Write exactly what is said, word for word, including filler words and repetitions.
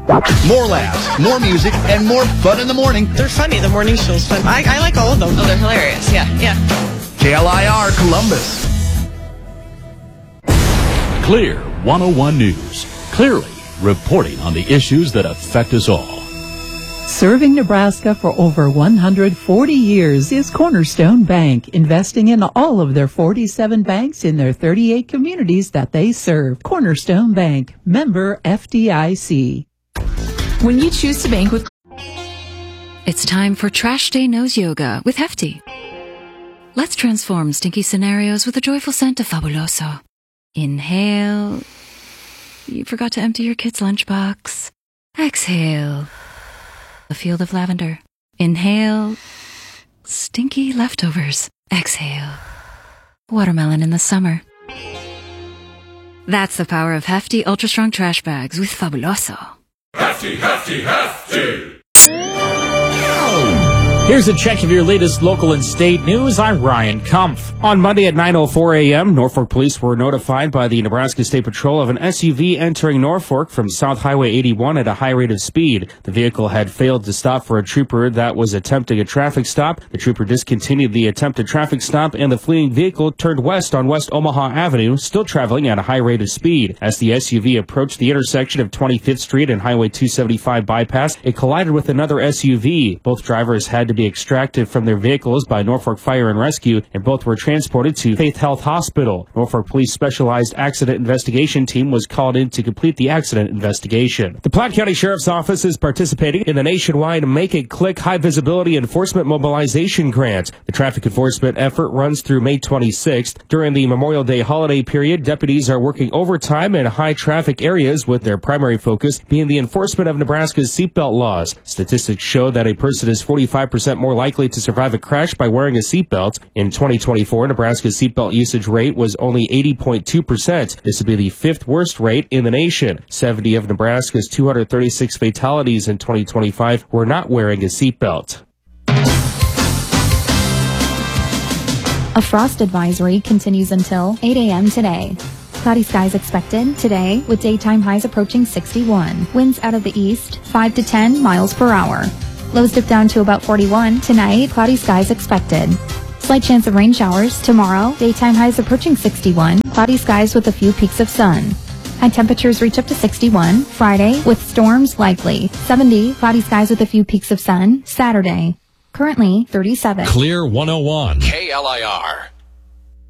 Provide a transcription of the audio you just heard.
More laughs, more music, and more fun in the morning. They're funny. The morning show's fun. I, I like all of them. Oh, they're hilarious. Yeah, yeah. K L I R Columbus. Clear one oh one News. Clearly reporting on the issues that affect us all. Serving Nebraska for over one hundred forty years is Cornerstone Bank, investing in all of their forty-seven banks in their thirty-eight communities that they serve. Cornerstone Bank, member F D I C. When you choose to bank with... It's time for Trash Day Nose Yoga with Hefty. Let's transform stinky scenarios with a joyful scent of Fabuloso. Inhale. You forgot to empty your kid's lunchbox. Exhale. A field of lavender. Inhale. Stinky leftovers. Exhale. Watermelon in the summer. That's the power of Hefty Ultra Strong Trash Bags with Fabuloso. Hefty, hefty, hefty! Here's a check of your latest local and state news. I'm Ryan Kumpf. On Monday at nine oh four a.m., Norfolk police were notified by the Nebraska State Patrol of an S U V entering Norfolk from South Highway eighty-one at a high rate of speed. The vehicle had failed to stop for a trooper that was attempting a traffic stop. The trooper discontinued the attempted traffic stop, and the fleeing vehicle turned west on West Omaha Avenue, still traveling at a high rate of speed. As the S U V approached the intersection of twenty-fifth Street and Highway two seventy-five bypass, it collided with another S U V. Both drivers had to be extracted from their vehicles by Norfolk Fire and Rescue, and both were transported to Faith Health Hospital. Norfolk Police Specialized Accident Investigation Team was called in to complete the accident investigation. The Platte County Sheriff's Office is participating in the nationwide Make It Click High Visibility Enforcement Mobilization Grant. The traffic enforcement effort runs through May twenty-sixth. During the Memorial Day holiday period, deputies are working overtime in high traffic areas, with their primary focus being the enforcement of Nebraska's seatbelt laws. Statistics show that a person is forty-five percent more likely to survive a crash by wearing a seatbelt. In twenty twenty-four, Nebraska's seatbelt usage rate was only eighty point two percent. This would be the fifth worst rate in the nation. seventy of Nebraska's two hundred thirty-six fatalities in twenty twenty-five were not wearing a seatbelt. A frost advisory continues until eight a.m. today. Cloudy skies expected today, with daytime highs approaching sixty-one. Winds out of the east, five to ten miles per hour. Lows dip down to about forty-one. Tonight, cloudy skies expected. Slight chance of rain showers. Tomorrow, daytime highs approaching sixty-one. Cloudy skies with a few peaks of sun. High temperatures reach up to sixty-one. Friday, with storms likely. seventy. Cloudy skies with a few peaks of sun. Saturday, currently thirty-seven. Clear one oh one. K L I R.